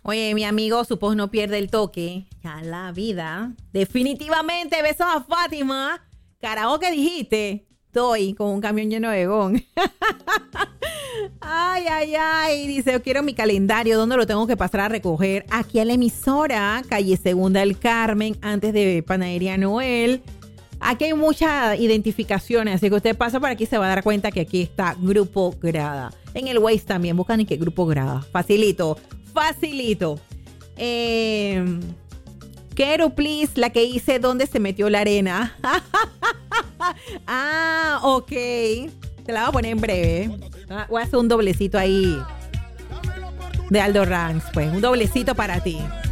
Oye, mi amigo, su post no pierde el toque. Ya la vida. Definitivamente, besos a Fátima. Carajo, ¿qué dijiste? Estoy con un camión lleno de gon. Ay, ay, ay. Dice, yo quiero mi calendario. ¿Dónde lo tengo que pasar a recoger? Aquí a la emisora, calle Segunda del Carmen, antes de Panadería Noel. Aquí hay muchas identificaciones, así que usted pasa por aquí y se va a dar cuenta que aquí está Grupo Grada. En el Waze también buscan y que Grupo Grada. Facilito, facilito. Quiero, please, la que hice ¿dónde se metió la arena? Ah, ok. Te la voy a poner en breve. Voy a hacer un doblecito ahí de Aldo Ranks, pues. Un doblecito para ti.